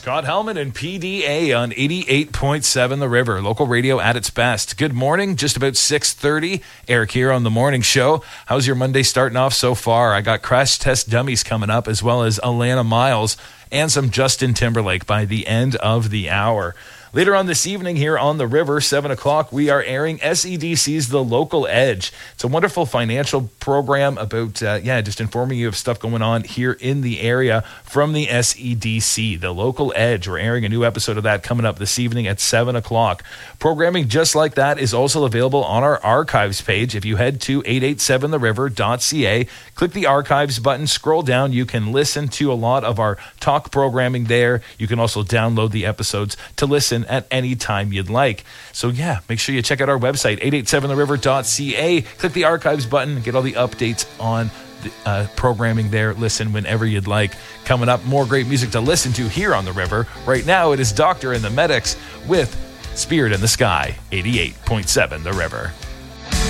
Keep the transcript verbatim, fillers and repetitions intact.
Scott Hellman and P D A on eighty-eight point seven The River, local radio at its best. Good morning, just about six thirty. Eric here on The Morning Show. How's your Monday starting off so far? I got Crash Test Dummies coming up, as well as Alana Miles and some Justin Timberlake by the end of the hour. Later on this evening here on The River, seven o'clock, we are airing S E D C's The Local Edge. It's a wonderful financial program about, uh, yeah, just informing you of stuff going on here in the area from the S E D C. The Local Edge, we're airing a new episode of that coming up this evening at seven o'clock. Programming just like that is also available on our archives page. If you head to eight eighty-seven the river dot c a, click the archives button, scroll down, you can listen to a lot of our talk programming there. You can also download the episodes to listen at any time you'd like. So yeah, make sure you check out our website, eight eighty-seven the river dot c a. Click the archives button, get all the updates on the uh, programming there. Listen whenever you'd like. Coming up, more great music to listen to here on The River. Right now, it is Doctor and the Medics with Spirit in the Sky, eighty-eight point seven The River.